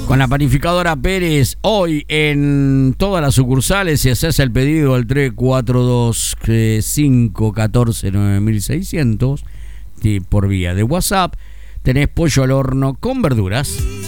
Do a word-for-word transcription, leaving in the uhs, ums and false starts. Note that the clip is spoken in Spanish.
Con la panificadora Pérez, hoy en todas las sucursales, si haces el pedido al tres cuatro dos cinco uno cuatro nueve seis cero cero por vía de WhatsApp, tenés pollo al horno con verduras.